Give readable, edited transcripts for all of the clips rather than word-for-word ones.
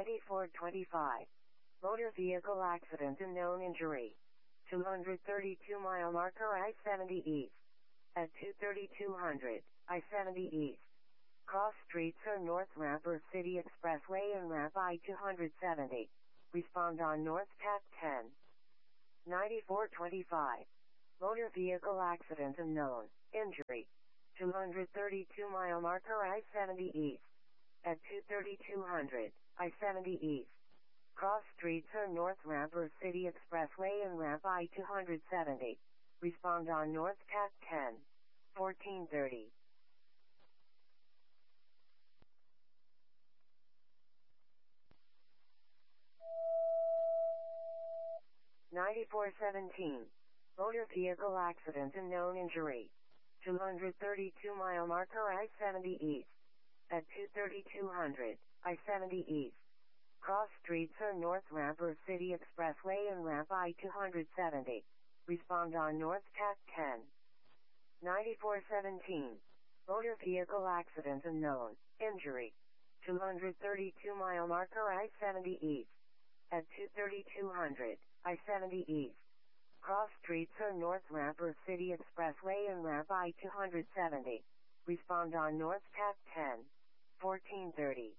9425. Motor vehicle accident and known injury. 232 mile marker I-70 East. At 23200, I-70 East. Cross streets are North Ramp or City Expressway and Ramp I-270. Respond on North TAC 10. 9425. Motor vehicle accident and known injury. 232 mile marker I-70 East. At 23200, I-70 East. Cross streets are North Ramp or City Expressway and Ramp I-270. Respond on North TAC 10. 1430. 9417. Motor vehicle accident and known injury. 232 mile marker I-70 East. At 23200, I-70 East. Cross streets are North Ramp or City Expressway and Ramp I-270. Respond on North TAC 10. 9417. Motor vehicle accident and known injury. 232 mile marker I-70 East. At 23200, I-70 East. Cross streets are North Ramp or City Expressway and Ramp I-270. Respond on North TAC 10. 1430.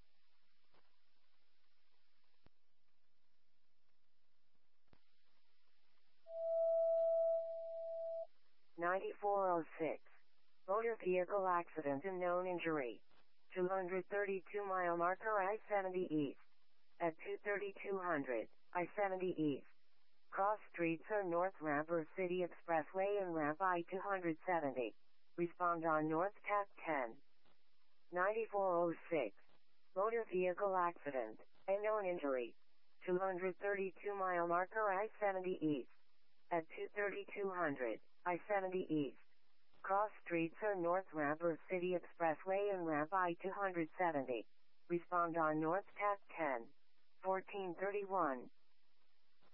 9406. Motor vehicle accident and known injury. 232 mile marker I-70 East. At 23200, I-70 East. Cross streets are North Ramp or City Expressway and Ramp I-270. Respond on North TAC 10. 9406. Motor vehicle accident and known injury. 232 mile marker I-70 East. At 23200, I-70 East. Cross streets are North Ramp or City Expressway and Ramp I-270. Respond on North TAC 10. 1431.